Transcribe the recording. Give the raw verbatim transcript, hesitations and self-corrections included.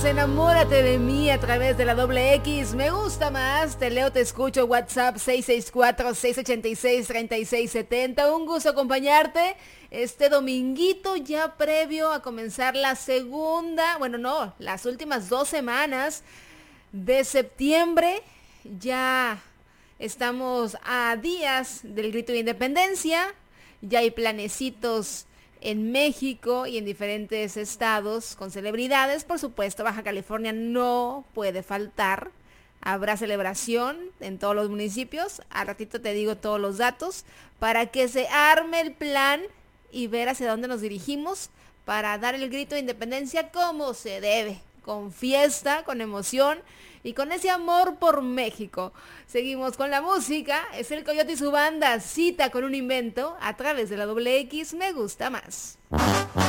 Enamórate de mí a través de la doble X, me gusta más, te leo, te escucho, WhatsApp seis seis cuatro, seis ocho seis, tres seis siete cero, un gusto acompañarte este dominguito ya previo a comenzar la segunda, bueno no, las últimas dos semanas de septiembre, ya estamos a días del grito de independencia, ya hay planecitos en México y en diferentes estados con celebridades. Por supuesto, Baja California no puede faltar. Habrá celebración en todos los municipios. Al ratito te digo todos los datos para que se arme el plan y ver hacia dónde nos dirigimos para dar el grito de independencia como se debe, con fiesta, con emoción y con ese amor por México. Seguimos con la música, es el Coyote y su banda, Cita con un invento, a través de la doble X, me gusta más.